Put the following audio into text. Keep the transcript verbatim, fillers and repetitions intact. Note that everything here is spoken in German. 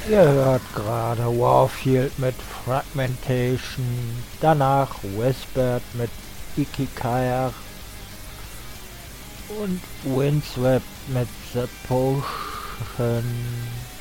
Ihr hört gerade Warfield mit Fragmentation, danach Whispered mit Ikikai und Windswept mit The Potion.